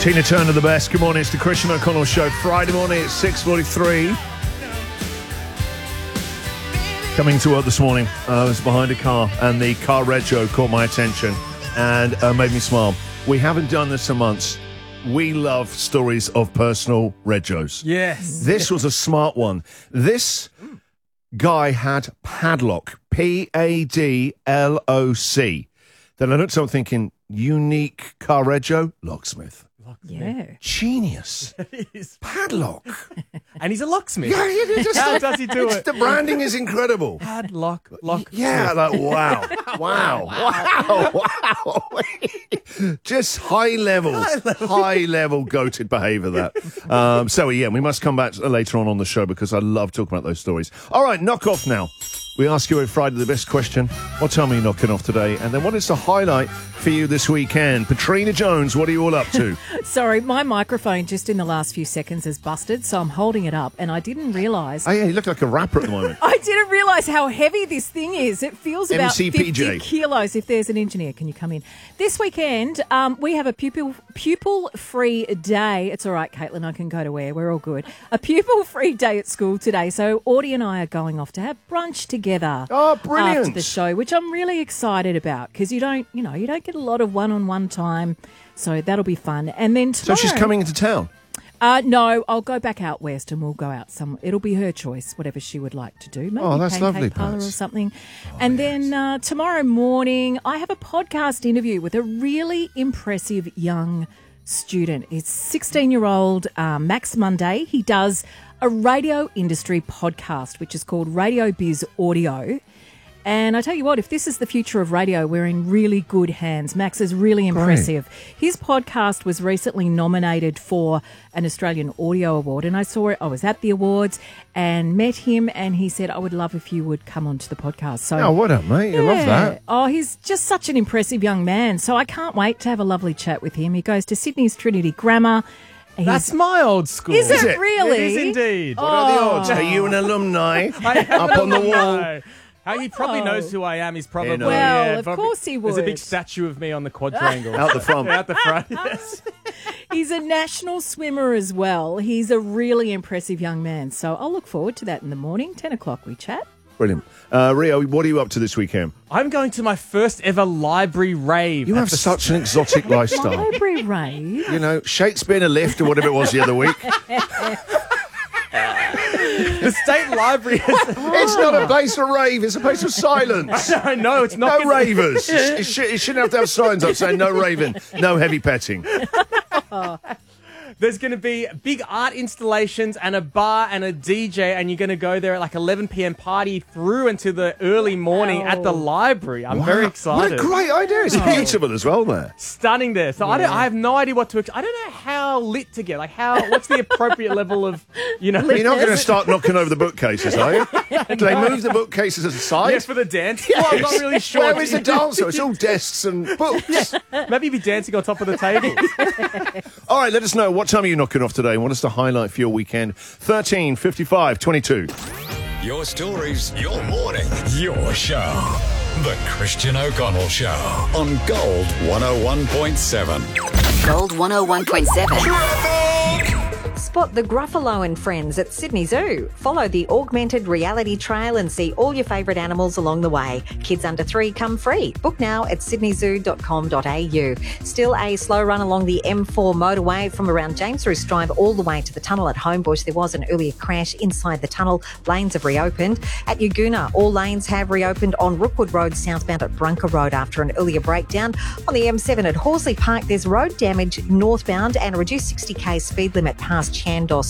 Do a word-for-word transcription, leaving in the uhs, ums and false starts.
Tina Turner, the best. Good morning. It's the Christian O'Connell Show. Friday morning at six forty-three. Coming to work this morning, uh, I was behind a car, and the car rego caught my attention and uh, made me smile. We haven't done this in months. We love stories of personal regos. Yes. This was a smart one. This guy had Padlock, P A D L O C. Then I looked up thinking, unique car rego, locksmith. Yeah. Genius. Padlock. And he's a locksmith. Yeah, yeah, yeah, just How the- does he do it's- it? The branding is incredible. Padlock, lock. Yeah, like, wow. Wow. Wow. Wow. Just high level, high level goated behaviour, that. Um, so, yeah, we must come back later on on the show because I love talking about those stories. All right, knock off now. We ask you every Friday the best question. What time are you knocking off today? And then what is the highlight for you this weekend? Patrina Jones, what are you all up to? Sorry, my microphone just in the last few seconds has busted, so I'm holding it up, and I didn't realise. Oh, yeah, you look like a rapper at the moment. I didn't realise how heavy this thing is. It feels about M C P J. fifty kilos. If there's an engineer, can you come in? This weekend, um, we have a pupil pupil-free day. It's all right, Caitlin, I can go to where. We're all good. A pupil-free day at school today. So Audie and I are going off to have brunch together. Oh, brilliant. After the show, which I'm really excited about because you don't, you know, you don't get a lot of one-on-one time. So that'll be fun. And then So tomorrow... she's coming into town? Uh, no, I'll go back out west and we'll go out some. It'll be her choice, whatever she would like to do. Maybe Oh, that's pancake lovely, parlour or Pats. something. and then uh, tomorrow morning, I have a podcast interview with a really impressive young student. It's sixteen-year-old uh, Max Monday. He does a radio industry podcast, which is called Radio Biz Audio. And I tell you what, if this is the future of radio, we're in really good hands. Max is really impressive. His podcast was recently nominated for an Australian Audio Award, and I saw it. I was at the awards and met him, and he said, I would love if you would come onto the podcast. So, Oh, what up, mate? I love yeah. that. Oh, he's just such an impressive young man. So I can't wait to have a lovely chat with him. He goes to Sydney's Trinity Grammar. He's- That's my old school. Is it it? really? It is indeed. What are the odds? Are you an alumni I am up on the an wall? alumni. How he probably Oh. knows who I am. He's probably You know. Well, yeah, of probably- course he There's a big would. statue of me on the quadrangle Out the front. out the front. Yes. He's a national swimmer as well. He's a really impressive young man. So I'll look forward to that in the morning. ten o'clock we chat. Brilliant. Uh, Rio, what are you up to this weekend? I'm going to my first ever library rave. You at have the such an exotic lifestyle. Library rave. You know, Shakespeare in a lift or whatever it was the other week. The State Library is... It's not a place for rave, it's a place for silence. I know, it's not... No ravers. It, sh- it shouldn't have to have signs up saying no raving, no heavy petting. There's going to be big art installations and a bar and a D J, and you're going to go there at like eleven p.m. party through into the early morning at the library. I'm very Wow. excited. What a great idea. It's beautiful as well there. Stunning there. So I don't. I have no idea what to. Ex- I don't know how lit to get. Like how. What's the appropriate level of, you know? You're not going to start knocking over the bookcases, are you? Do they move the bookcases aside? Yeah, for the dance. Well, I'm not really sure. Where is the dancer? It's all desks and books. Maybe you'd be dancing on top of the table. All right, let us know. What time are you knocking off today? What is the highlight for your weekend? thirteen fifty-five twenty-two. Your stories, your morning, your show. The Christian O'Connell Show on Gold one oh one point seven. Gold one oh one point seven. Spot the Gruffalo and friends at Sydney Zoo. Follow the augmented reality trail and see all your favourite animals along the way. Kids under three come free. Book now at sydney zoo dot com dot a u. Still a slow run along the M four motorway from around James Roos Drive all the way to the tunnel at Homebush. There was an earlier crash inside the tunnel. Lanes have reopened. At Yaguna, all lanes have reopened on Rookwood Road southbound at Brunker Road after an earlier breakdown. On the M seven at Horsley Park, there's road damage northbound and a reduced sixty k speed limit past Chandos